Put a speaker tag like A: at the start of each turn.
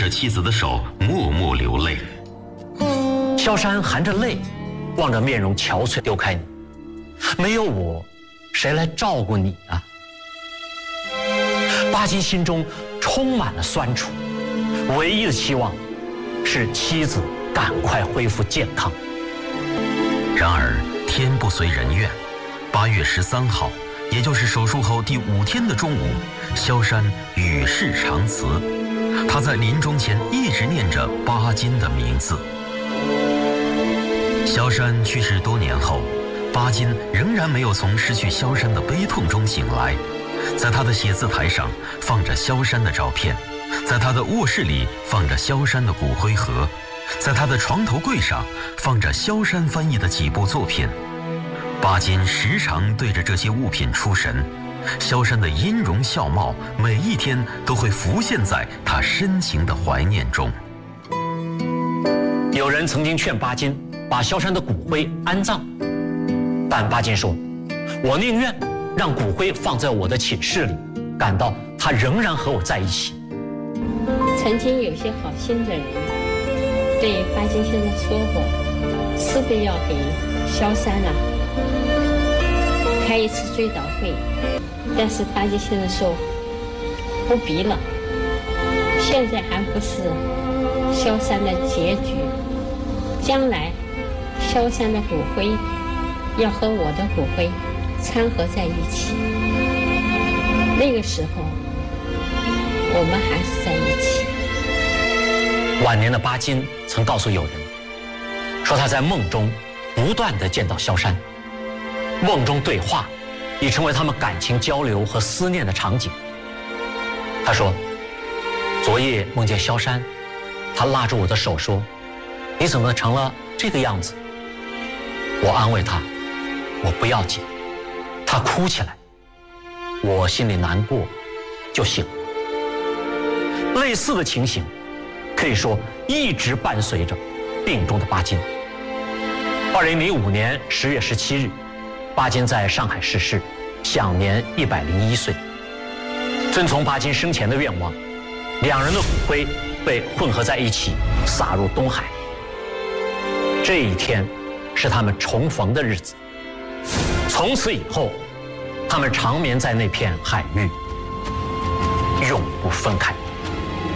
A: 着妻子的手，默默流泪。
B: 萧山含着泪，望着面容憔悴丢开你，没有我，谁来照顾你啊？巴金心中充满了酸楚，唯一的期望是妻子赶快恢复健康。
A: 然而天不随人愿，8月13号，也就是手术后第5天的中午，萧山与世长辞。他在临终前一直念着巴金的名字。萧山去世多年后，巴金仍然没有从失去萧山的悲痛中醒来。在他的写字台上放着萧山的照片，在他的卧室里放着萧山的骨灰盒，在他的床头柜上放着萧山翻译的几部作品。巴金时常对着这些物品出神，萧山的音容笑貌每一天都会浮现在他深情的怀念中。
B: 有人曾经劝巴金把萧山的骨灰安葬，但巴金说：“我宁愿让骨灰放在我的寝室里，感到他仍然和我在一起。”
C: 曾经有些好心的人对巴金先生说过，是的要给萧山开一次追悼会，但是巴金先生说不必了，现在还不是萧山的结局，将来萧山的骨灰要和我的骨灰掺合在一起，那个时候我们还是在一起。
B: 晚年的巴金曾告诉友人，说他在梦中不断地见到萧山，梦中对话已成为他们感情交流和思念的场景。他说，昨夜梦见萧山，他拉住我的手说：“你怎么成了这个样子？”我安慰他：“我不要紧。”他哭起来，我心里难过，就醒了。类似的情形可以说一直伴随着病中的巴金。2005年10月17日，巴金在上海逝世，享年101岁。遵从巴金生前的愿望，两人的骨灰被混合在一起，撒入东海。这一天是他们重逢的日子，从此以后，他们长眠在那片海域，永不分开。